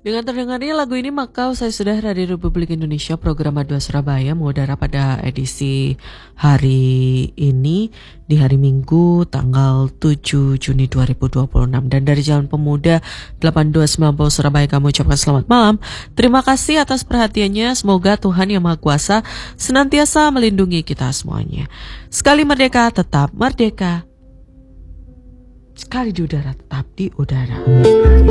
Dengan terdengarnya lagu ini maka saya sudah dari Republik Indonesia program A2 Surabaya mengudara pada edisi hari ini di hari Minggu tanggal 7 Juni 2026 dan dari Jalan Pemuda 8290 Surabaya kami ucapkan selamat malam. Terima kasih atas perhatiannya. Semoga Tuhan Yang Maha Kuasa senantiasa melindungi kita semuanya. Sekali merdeka tetap merdeka. Sekali di udara tetap di udara.